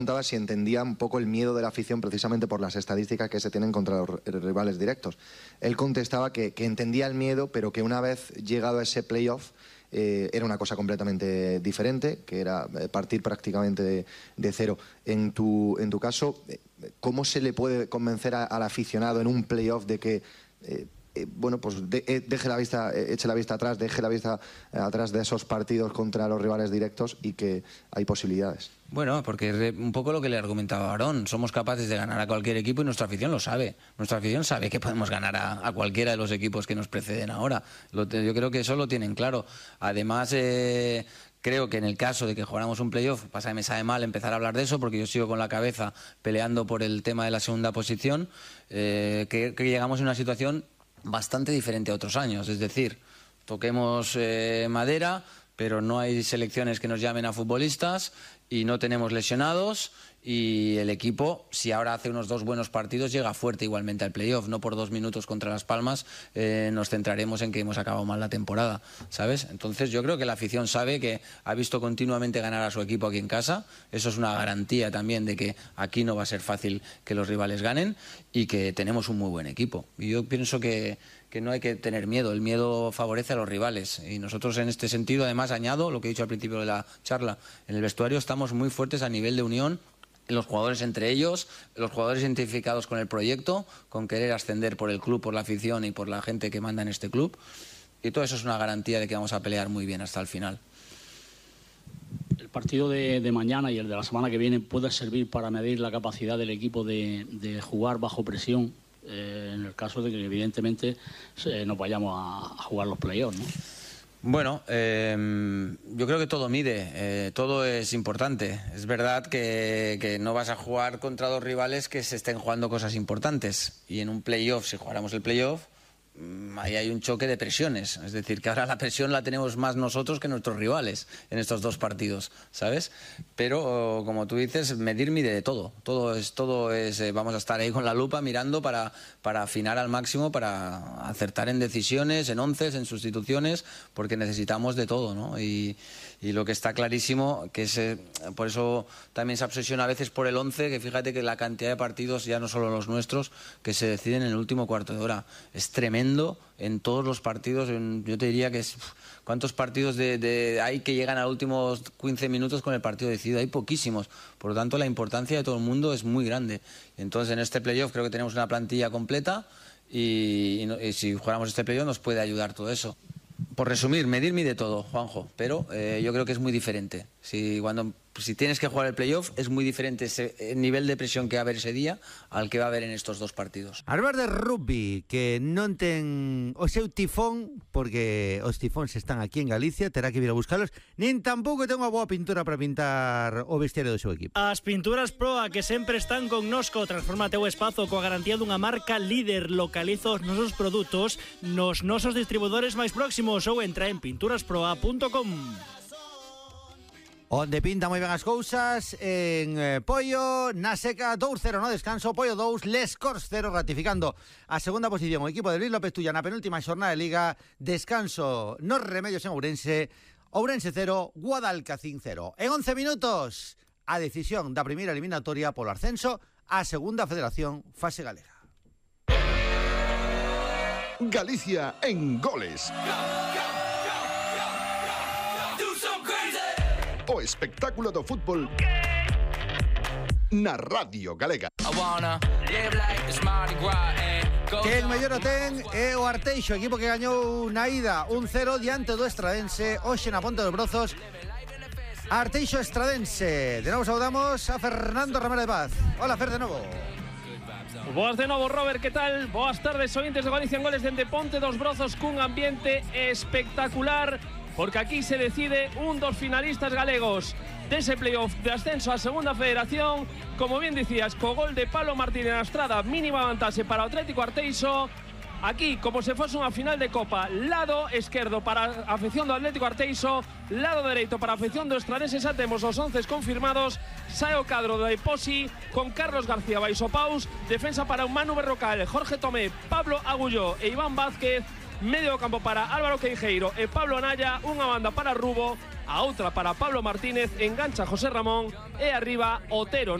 preguntaba si entendía un poco el miedo de la afición precisamente por las estadísticas que se tienen contra los rivales directos. Él contestaba que entendía el miedo, pero que una vez llegado a ese playoff era una cosa completamente diferente, que era partir prácticamente de cero. En tu caso, ¿cómo se le puede convencer al aficionado en un playoff de que eche la vista atrás, deje la vista atrás de esos partidos contra los rivales directos y que hay posibilidades? Bueno, porque un poco lo que le argumentaba Aarón, somos capaces de ganar a cualquier equipo y nuestra afición lo sabe. Nuestra afición sabe que podemos ganar a cualquiera de los equipos que nos preceden ahora. Yo creo que eso lo tienen claro. Además, creo que en el caso de que jugáramos un playoff, me sabe mal empezar a hablar de eso porque yo sigo con la cabeza peleando por el tema de la segunda posición, que llegamos a una situación bastante diferente a otros años. Es decir, toquemos madera, pero no hay selecciones que nos llamen a futbolistas y no tenemos lesionados, y el equipo, si ahora hace unos 2 buenos partidos, llega fuerte igualmente al playoff. No por 2 minutos contra Las Palmas nos centraremos en que hemos acabado mal la temporada, ¿sabes? Entonces yo creo que la afición sabe que ha visto continuamente ganar a su equipo aquí en casa. Eso es una garantía también de que aquí no va a ser fácil que los rivales ganen y que tenemos un muy buen equipo. Y yo pienso que no hay que tener miedo. El miedo favorece a los rivales. Y nosotros en este sentido, además, añado lo que he dicho al principio de la charla, en el vestuario estamos muy fuertes a nivel de unión, los jugadores entre ellos, los jugadores identificados con el proyecto, con querer ascender por el club, por la afición y por la gente que manda en este club. Y todo eso es una garantía de que vamos a pelear muy bien hasta el final. El partido de mañana y el de la semana que viene puede servir para medir la capacidad del equipo de jugar bajo presión, en el caso de que evidentemente nos vayamos a jugar los playoffs, ¿no? Bueno, yo creo que todo mide, todo es importante. Es verdad que no vas a jugar contra 2 rivales que se estén jugando cosas importantes. Y en un playoff, si jugáramos el playoff, ahí hay un choque de presiones. Es decir, que ahora la presión la tenemos más nosotros que nuestros rivales en estos 2 partidos, ¿sabes? Pero, como tú dices, medir mide de todo. Todo es vamos a estar ahí con la lupa mirando para afinar al máximo, para acertar en decisiones, en onces, en sustituciones, porque necesitamos de todo, ¿no? Y lo que está clarísimo, que es por eso también se obsesiona a veces por el 11, que fíjate que la cantidad de partidos, ya no solo los nuestros, que se deciden en el último cuarto de hora, es tremendo en todos los partidos. Yo te diría que es... ¿Cuántos partidos hay que llegan a los últimos 15 minutos con el partido decidido? Hay poquísimos. Por lo tanto, la importancia de todo el mundo es muy grande. Entonces, en este playoff creo que tenemos una plantilla completa y si jugáramos este playoff nos puede ayudar todo eso. Por resumir, medir mide todo, Juanjo, pero yo creo que es muy diferente. Si tienes que jugar el playoff, es muy diferente ese nivel de presión que va a haber ese día al que va a haber en estos 2 partidos. Hablar de rugby, que non ten o seu tifón, porque os tifóns están aquí en Galicia, terá que vir a buscarlos, nin tampouco ten unha boa pintura para pintar o vestiario do seu equipo. As pinturas Proa, que sempre están connosco, transforma teu espazo coa garantía dunha marca líder. Localiza os nosos produtos nos nosos distribuidores máis próximos ou entra en pinturasproa.com. Onde pinta moi ben as cousas en Poio, na seca 2-0 no descanso, Poio 2, Les Corts 0, ratificando a segunda posición o equipo de Luis López Tulla na penúltima xornada de Liga. Descanso nos Remedios en Ourense, Ourense 0, Guadalcacín 0. En 11 minutos, a decisión da primeira eliminatoria polo ascenso á segunda federación fase galega. Galicia en goles. O espectáculo do fútbol na Radio Galega. Que en mellor o ten é o Arteixo, equipo que gañou na ida 1-0 diante do Estradense, hoxe na Ponte dos Brozos. Arteixo Estradense. De novo saudamos a Fernando Ramírez Paz. Hola, Fer, de novo. Boas de novo, Robert, que tal? Boas tardes, ointes de Galicia en Goles dende Ponte dos Brozos, cun ambiente espectacular, porque aquí se decide un dos finalistas galegos dese playoff de ascenso á segunda federación. Como bien dicías, co gol de Pablo Martínez na Estrada, mínima vantaxe para o Atlético Arteixo. Aquí, como se fose unha final de Copa, lado esquerdo para a afección do Atlético Arteixo, lado dereito para a afección do Estradense. Xa temos os 11 confirmados. Sae o cadro do Eposi con Carlos García baixo paus, defensa para un Manu Berrocal, Jorge Tomé, Pablo Agulló e Iván Vázquez. medio campo para Álvaro Queijeiro e Pablo Anaya, unha banda para Rubo, a outra para Pablo Martínez, engancha José Ramón e arriba Otero.